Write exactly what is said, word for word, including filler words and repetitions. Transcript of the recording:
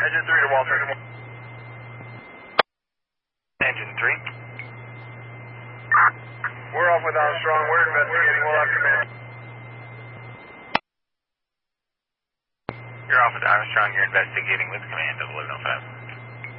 Engine three to Walter. Engine three. We're off with Armstrong. We're investigating. We'll have command. You're off with Armstrong. You're investigating with command of eleven oh five.